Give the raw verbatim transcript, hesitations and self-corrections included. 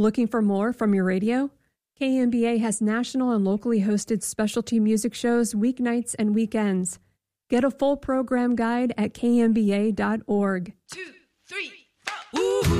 Looking for more from your radio? K M B A has national and locally hosted specialty music shows weeknights and weekends. Get a full program guide at k m b a dot org. Two, three, four. Ooh.